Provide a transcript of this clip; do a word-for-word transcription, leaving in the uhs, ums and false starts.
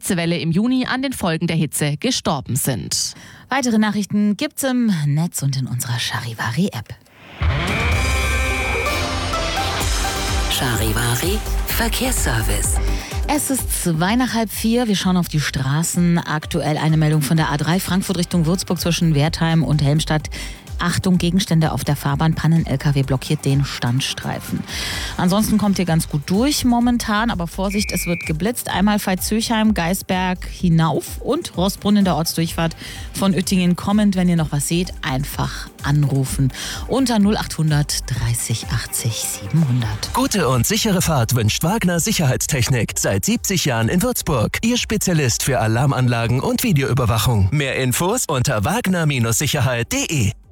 Hitzewelle im Juni an den Folgen der Hitze gestorben sind. Weitere Nachrichten gibt's im Netz und in unserer Charivari-App. Charivari Verkehrsservice. Es ist zwei nach halb vier. Wir schauen auf die Straßen. Aktuell eine Meldung von der A drei Frankfurt Richtung Würzburg zwischen Wertheim und Helmstadt. Achtung, Gegenstände auf der Fahrbahn. Pannen-L K W blockiert den Standstreifen. Ansonsten kommt ihr ganz gut durch momentan, aber Vorsicht, es wird geblitzt. Einmal Veitshöchheim, Geisberg hinauf und Rossbrunn in der Ortsdurchfahrt von Uettingen kommend. Wenn ihr noch was seht, einfach anrufen. Unter null achthundert dreißig achtzig siebenhundert. Gute und sichere Fahrt wünscht Wagner Sicherheitstechnik. Seit siebzig Jahren in Würzburg. Ihr Spezialist für Alarmanlagen und Videoüberwachung. Mehr Infos unter wagner Sicherheit punkt de.